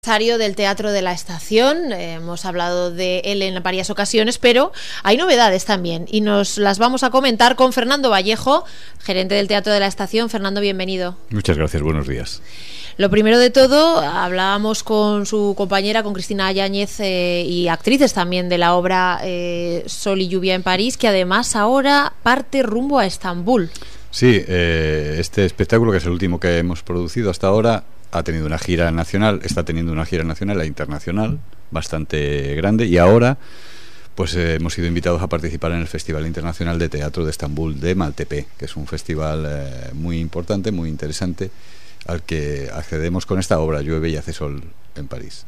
Aniversario del Teatro de la Estación. Hemos hablado de él en varias ocasiones, pero hay novedades también y nos las vamos a comentar con Fernando Vallejo, gerente del Teatro de la Estación. Fernando, bienvenido. Muchas gracias, buenos días. Lo primero de todo, hablábamos con su compañera, con Cristina Yáñez, y actrices también de la obra Sol y Lluvia en París, que además ahora parte rumbo a Estambul. Sí, este espectáculo, que es el último que hemos producido hasta ahora, ha tenido una gira nacional, está teniendo una gira nacional e internacional bastante grande, y ahora pues hemos sido invitados a participar en el Festival Internacional de Teatro de Estambul de Maltepe, que es un festival muy importante, muy interesante, al que accedemos con esta obra, Llueve y hace sol en París.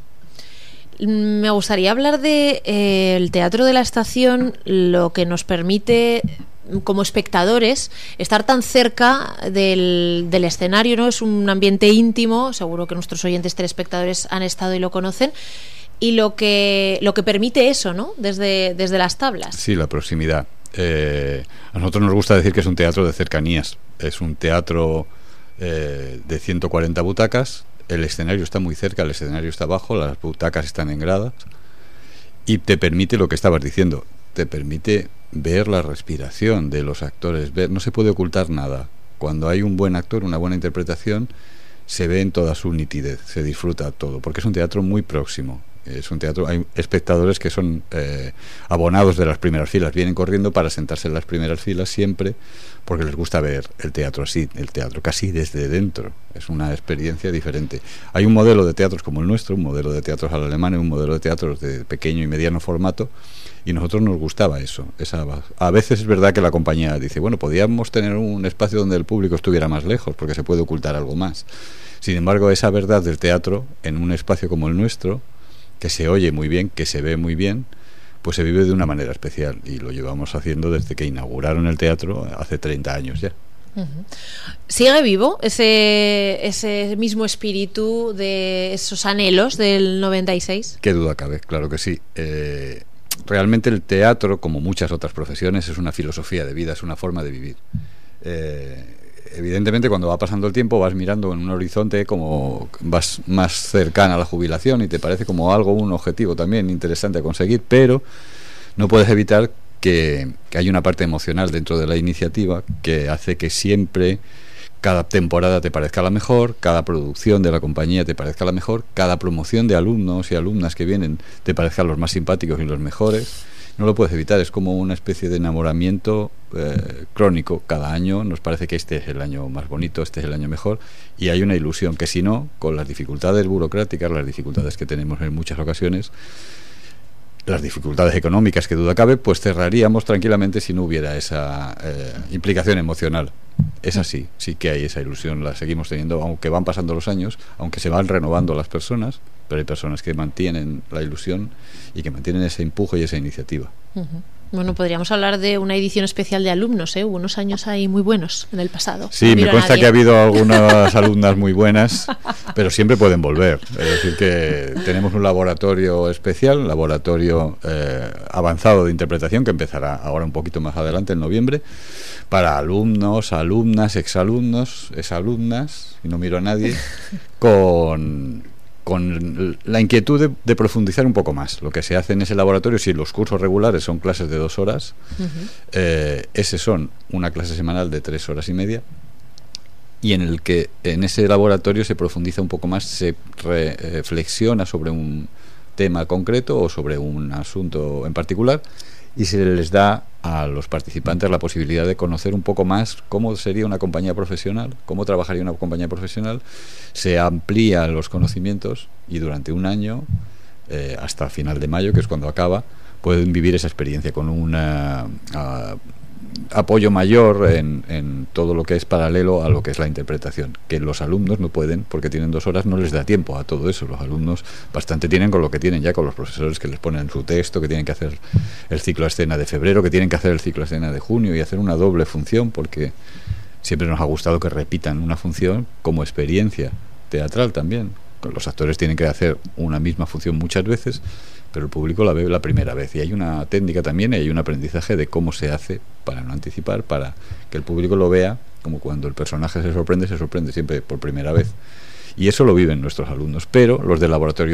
Me gustaría hablar de el Teatro de la Estación, lo que nos permite como espectadores estar tan cerca del escenario, ¿no? Es un ambiente íntimo, seguro que nuestros oyentes telespectadores han estado y lo conocen, y lo que permite eso, ¿no? Desde las tablas. Sí, la proximidad. A nosotros nos gusta decir que es un teatro de cercanías. Es un teatro de 140 butacas. El escenario está muy cerca, el escenario está abajo, las butacas están en gradas, y te permite lo que estabas diciendo, te permite ver la respiración de los actores, no se puede ocultar nada. Cuando hay un buen actor, una buena interpretación, se ve en toda su nitidez, se disfruta todo, porque es un teatro muy próximo. Es un teatro, hay espectadores que son abonados de las primeras filas, vienen corriendo para sentarse en las primeras filas siempre, porque les gusta ver el teatro así, el teatro casi desde dentro. Es una experiencia diferente. Hay un modelo de teatros como el nuestro, un modelo de teatros al alemán, un modelo de teatros de pequeño y mediano formato, y a nosotros nos gustaba eso. A veces es verdad que la compañía dice, bueno, podíamos tener un espacio donde el público estuviera más lejos, porque se puede ocultar algo más. Sin embargo, esa verdad del teatro en un espacio como el nuestro, que se oye muy bien, que se ve muy bien, pues se vive de una manera especial, y lo llevamos haciendo desde que inauguraron el teatro hace 30 años ya. ¿Sigue vivo ese mismo espíritu de esos anhelos del 96? Qué duda cabe, claro que sí. Realmente el teatro, como muchas otras profesiones, es una filosofía de vida, es una forma de vivir. Evidentemente, cuando va pasando el tiempo, vas mirando en un horizonte, como vas más cercana a la jubilación, y te parece como un objetivo también interesante a conseguir, pero no puedes evitar que hay una parte emocional dentro de la iniciativa que hace que siempre cada temporada te parezca la mejor, cada producción de la compañía te parezca la mejor, cada promoción de alumnos y alumnas que vienen te parezcan los más simpáticos y los mejores. No lo puedes evitar, es como una especie de enamoramiento crónico. Cada año nos parece que este es el año más bonito, este es el año mejor, y hay una ilusión que, si no, con las dificultades burocráticas, las dificultades que tenemos en muchas ocasiones, las dificultades económicas, que duda cabe, pues cerraríamos tranquilamente si no hubiera esa implicación emocional. Es así, sí que hay esa ilusión, la seguimos teniendo, aunque van pasando los años, aunque se van renovando las personas, pero hay personas que mantienen la ilusión y que mantienen ese empuje y esa iniciativa. Bueno, podríamos hablar de una edición especial de alumnos, ¿eh? Hubo unos años ahí muy buenos en el pasado. Sí, me consta que ha habido algunas alumnas muy buenas, pero siempre pueden volver. Es decir, que tenemos un laboratorio especial, un laboratorio avanzado de interpretación, que empezará ahora un poquito más adelante, en noviembre, para alumnos, alumnas, exalumnos, exalumnas, y no miro a nadie, con la inquietud de profundizar un poco más. Lo que se hace en ese laboratorio, si los cursos regulares son clases de 2 horas, ese son una clase semanal de 3 horas y media, y en el que en ese laboratorio se profundiza un poco más, se reflexiona sobre un tema concreto o sobre un asunto en particular, y se les da a los participantes la posibilidad de conocer un poco más cómo sería una compañía profesional, cómo trabajaría una compañía profesional. Se amplían los conocimientos, y durante un año, hasta final de mayo, que es cuando acaba, pueden vivir esa experiencia con un apoyo mayor en todo lo que es paralelo a lo que es la interpretación, que los alumnos no pueden, porque tienen 2 horas, no les da tiempo a todo eso. Los alumnos bastante tienen con lo que tienen ya, con los profesores que les ponen su texto, que tienen que hacer el ciclo a escena de febrero, que tienen que hacer el ciclo a escena de junio, y hacer una doble función, porque siempre nos ha gustado que repitan una función como experiencia teatral también. Los actores tienen que hacer una misma función muchas veces, pero el público la ve la primera vez, y hay una técnica también, y hay un aprendizaje de cómo se hace, para no anticipar, para que el público lo vea como cuando el personaje se sorprende siempre por primera vez. Y eso lo viven nuestros alumnos, pero los del laboratorio